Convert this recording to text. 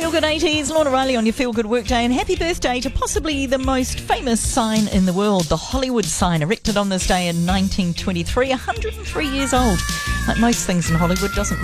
Feel Good 80s, Lorna Riley on your Feel Good Workday, and happy birthday to possibly the most famous sign in the world, the Hollywood sign, erected on this day in 1923, 103 years old. Like most things in Hollywood, doesn't